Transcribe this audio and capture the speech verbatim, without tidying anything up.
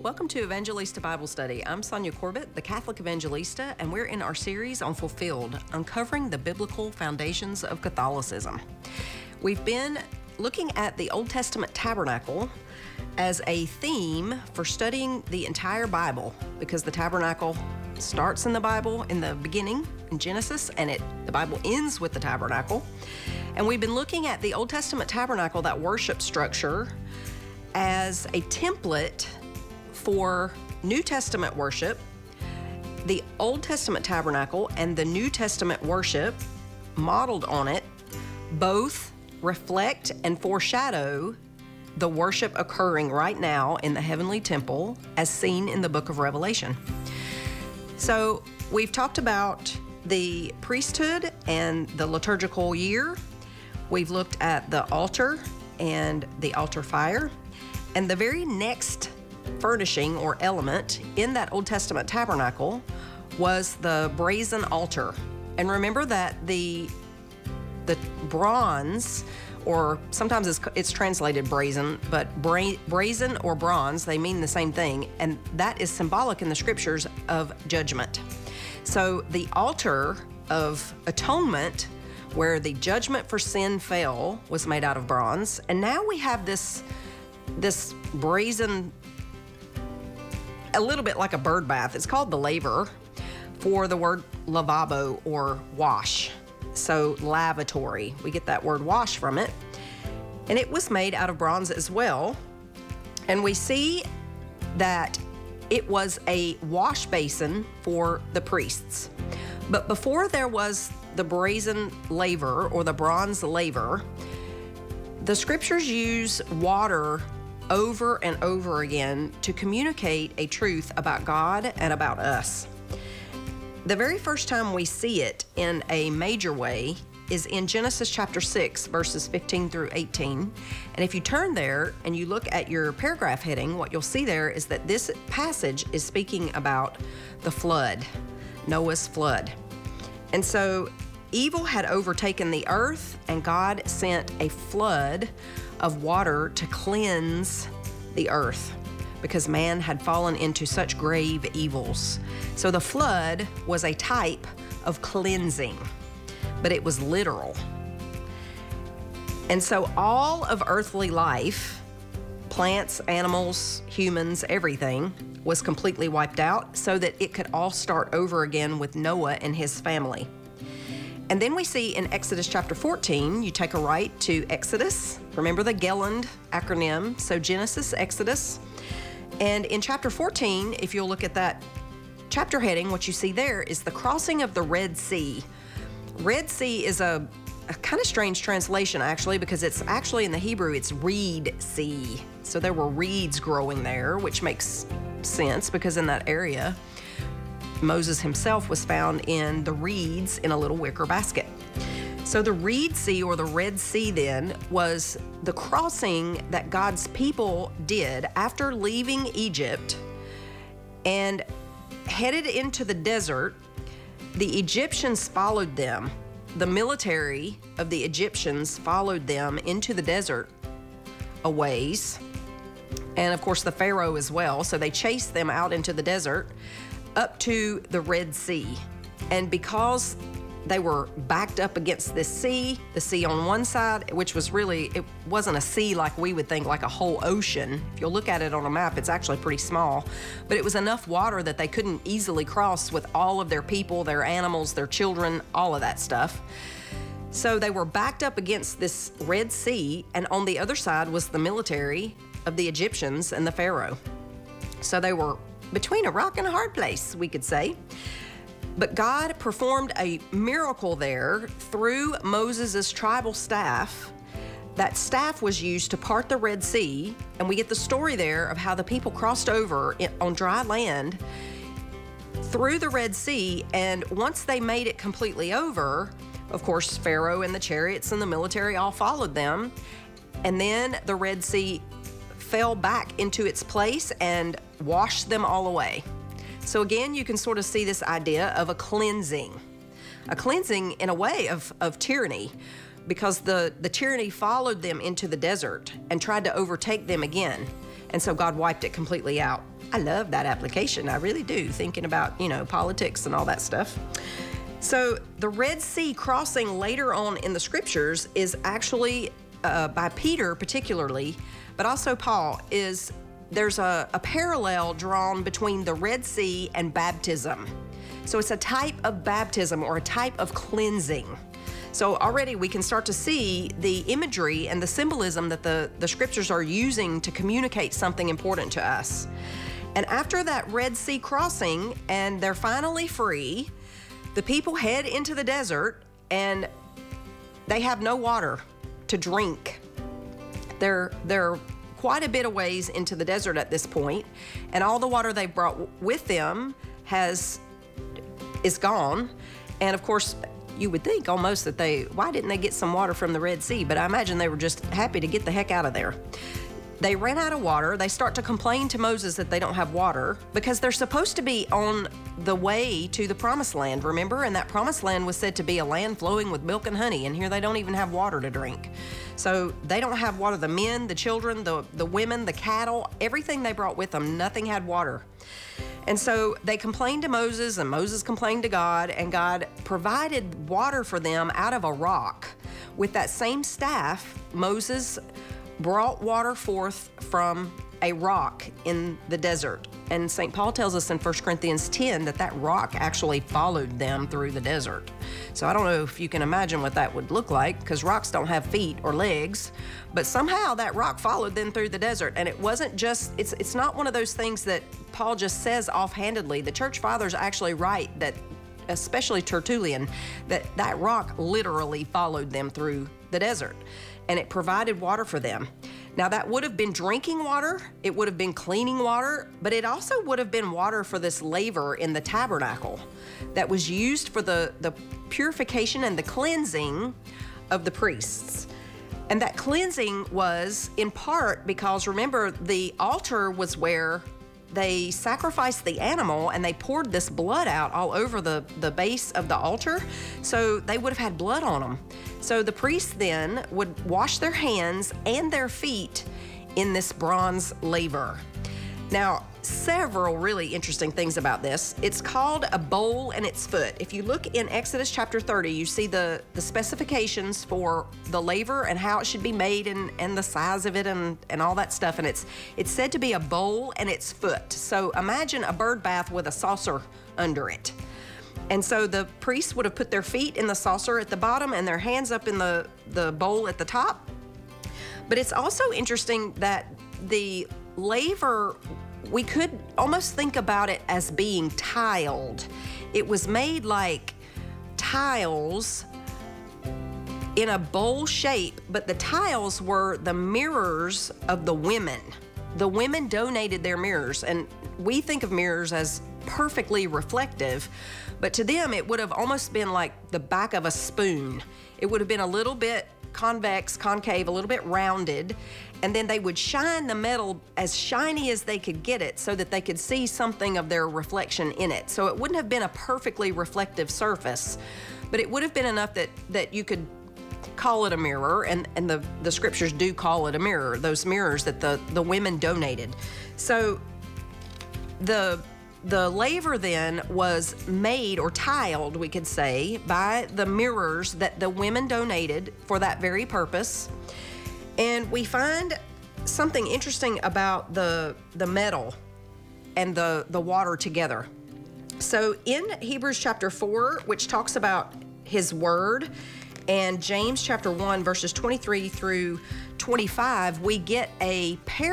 Welcome to Evangelista Bible Study. I'm Sonia Corbett, the Catholic Evangelista, and we're in our series on Fulfilled, uncovering the biblical foundations of Catholicism. We've been looking at the Old Testament tabernacle as a theme for studying the entire Bible, because the tabernacle starts in the Bible in the beginning, in Genesis, and it the Bible ends with the tabernacle. And we've been looking at the Old Testament tabernacle, that worship structure, as a template for New Testament worship. The Old Testament tabernacle and the New Testament worship modeled on it both reflect and foreshadow the worship occurring right now in the heavenly temple as seen in the book of Revelation. So we've talked about the priesthood and the liturgical year. We've looked at the altar and the altar fire. And the very next furnishing or element in that Old Testament tabernacle was the brazen altar. And remember that the the bronze, or sometimes it's, it's translated brazen, but bra- brazen or bronze, they mean the same thing, and that is symbolic in the scriptures of judgment. So the altar of atonement, where the judgment for sin fell, was made out of bronze, and now we have this this brazen, a little bit like a bird bath. It's called the laver, for the word lavabo or wash. So lavatory, we get that word wash from it. And it was made out of bronze as well. And we see that it was a wash basin for the priests. But before there was the brazen laver or the bronze laver, the scriptures use water over and over again to communicate a truth about God and about us. The very first time we see it in a major way is in Genesis chapter six, verses fifteen through eighteen. And if you turn there and you look at your paragraph heading, what you'll see there is that this passage is speaking about the flood, Noah's flood. And so evil had overtaken the earth, and God sent a flood of water to cleanse the earth, because man had fallen into such grave evils. So the flood was a type of cleansing, but it was literal. And so all of earthly life, plants, animals, humans, everything, was completely wiped out so that it could all start over again with Noah and his family. And then we see in Exodus chapter fourteen, you take a right to Exodus. Remember the Gelland acronym, so Genesis, Exodus. And in chapter fourteen, if you'll look at that chapter heading, what you see there is the crossing of the Red Sea. Red Sea is a, a kind of strange translation, actually, because it's actually in the Hebrew, it's reed sea. So there were reeds growing there, which makes sense because in that area, Moses himself was found in the reeds in a little wicker basket. So the Reed Sea, or the Red Sea, then, was the crossing that God's people did after leaving Egypt and headed into the desert. The Egyptians followed them. The military of the Egyptians followed them into the desert a ways, and of course the Pharaoh as well. So they chased them out into the desert up to the Red Sea. And because they were backed up against this sea, the sea on one side, which was really, it wasn't a sea like we would think, like a whole ocean. If you'll look at it on a map, it's actually pretty small. But it was enough water that they couldn't easily cross with all of their people, their animals, their children, all of that stuff. So they were backed up against this Red Sea, and on the other side was the military of the Egyptians and the Pharaoh. So they were between a rock and a hard place, we could say. But God performed a miracle there through Moses' tribal staff. That staff was used to part the Red Sea, and we get the story there of how the people crossed over on dry land through the Red Sea, and once they made it completely over, of course, Pharaoh and the chariots and the military all followed them, and then the Red Sea fell back into its place and washed them all away. So again, you can sort of see this idea of a cleansing, a cleansing in a way of, of tyranny, because the, the tyranny followed them into the desert and tried to overtake them again. And so God wiped it completely out. I love that application. I really do, thinking about, you know, politics and all that stuff. So the Red Sea crossing later on in the scriptures is actually uh, by Peter particularly, but also Paul, is there's a, a parallel drawn between the Red Sea and baptism. So it's a type of baptism or a type of cleansing. So already we can start to see the imagery and the symbolism that the, the scriptures are using to communicate something important to us. And after that Red Sea crossing, and they're finally free, the people head into the desert and they have no water to drink. They're, they're quite a bit of ways into the desert at this point, and all the water they brought with them has is gone. And of course, you would think almost that they, why didn't they get some water from the Red Sea? But I imagine they were just happy to get the heck out of there. They ran out of water. They start to complain to Moses that they don't have water because they're supposed to be on the way to the promised land, remember? And that promised land was said to be a land flowing with milk and honey, and here they don't even have water to drink. So they don't have water. The men, the children, the, the women, the cattle, everything they brought with them, nothing had water. And so they complained to Moses, and Moses complained to God, and God provided water for them out of a rock. With that same staff, Moses brought water forth from a rock in the desert. And Saint Paul tells us in First Corinthians ten that that rock actually followed them through the desert. So I don't know if you can imagine what that would look like, because rocks don't have feet or legs, but somehow that rock followed them through the desert. And it wasn't just, it's it's not one of those things that Paul just says offhandedly. The church fathers actually write that, especially Tertullian, that that rock literally followed them through the desert, and it provided water for them. Now, that would have been drinking water, it would have been cleaning water, but it also would have been water for this laver in the tabernacle that was used for the, the purification and the cleansing of the priests. And that cleansing was in part because, remember, the altar was where they sacrificed the animal and they poured this blood out all over the, the base of the altar. So they would have had blood on them. So the priests then would wash their hands and their feet in this bronze laver. Now, several really interesting things about this. It's called a bowl and its foot. If you look in Exodus chapter thirty, you see the, the specifications for the laver and how it should be made and, and the size of it and, and all that stuff. And it's it's said to be a bowl and its foot. So imagine a bird bath with a saucer under it. And so the priests would have put their feet in the saucer at the bottom and their hands up in the, the bowl at the top. But it's also interesting that the laver, we could almost think about it as being tiled. It was made like tiles in a bowl shape, but the tiles were the mirrors of the women. The women donated their mirrors, and we think of mirrors as perfectly reflective, but to them it would have almost been like the back of a spoon. It would have been a little bit convex, concave, a little bit rounded, and then they would shine the metal as shiny as they could get it so that they could see something of their reflection in it. So it wouldn't have been a perfectly reflective surface, but it would have been enough that that you could call it a mirror, and, and the, the scriptures do call it a mirror, those mirrors that the, the women donated. So the The laver then was made or tiled, we could say, by the mirrors that the women donated for that very purpose. And we find something interesting about the, the metal and the, the water together. So in Hebrews chapter four, which talks about his word, and James chapter one, verses twenty-three through twenty-five, we get a parallel